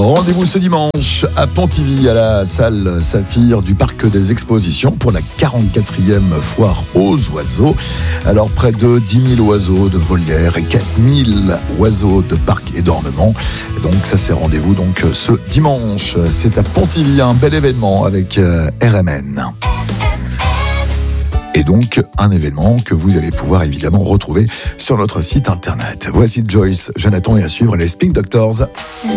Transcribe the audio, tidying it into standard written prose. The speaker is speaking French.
Rendez-vous ce dimanche à Pontivy, à la salle Saphir du Parc des Expositions pour la 44e foire aux oiseaux. Alors, près de 10 000 oiseaux de volière et 4 000 oiseaux de parc et d'ornement. Donc, ça, c'est rendez-vous donc ce dimanche. C'est à Pontivy, un bel événement avec RMN. Et donc, un événement que vous allez pouvoir évidemment retrouver sur notre site internet. Voici Joyce, Jonathan et à suivre les Spin Doctors.